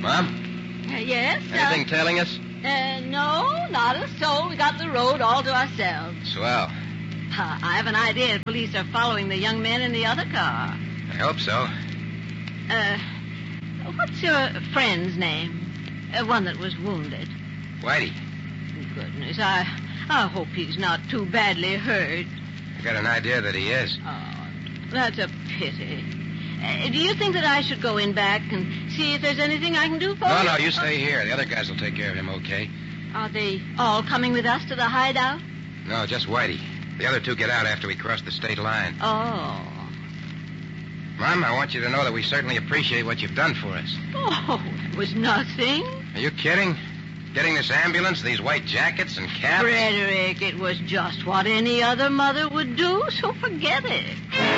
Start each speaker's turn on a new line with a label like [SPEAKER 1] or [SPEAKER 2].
[SPEAKER 1] Mom?
[SPEAKER 2] Yes?
[SPEAKER 1] Anything tailing us?
[SPEAKER 2] No, not a soul. We got the road all to ourselves.
[SPEAKER 1] Swell.
[SPEAKER 2] I have an idea the police are following the young men in the other car.
[SPEAKER 1] I hope so.
[SPEAKER 2] What's your friend's name? One that was wounded.
[SPEAKER 1] Whitey.
[SPEAKER 2] Goodness, I hope he's not too badly hurt.
[SPEAKER 1] I got an idea that he is.
[SPEAKER 2] Oh, that's a pity. Do you think that I should go in back and see if there's anything I can do for him?
[SPEAKER 1] No, you stay here. The other guys will take care of him, okay?
[SPEAKER 2] Are they all coming with us to the hideout?
[SPEAKER 1] No, just Whitey. The other two get out after we cross the state line.
[SPEAKER 2] Oh.
[SPEAKER 1] Mom, I want you to know that we certainly appreciate what you've done for us.
[SPEAKER 2] Oh, it was nothing.
[SPEAKER 1] Are you kidding? Getting this ambulance, these white jackets and caps?
[SPEAKER 2] Frederick, it was just what any other mother would do, so forget it.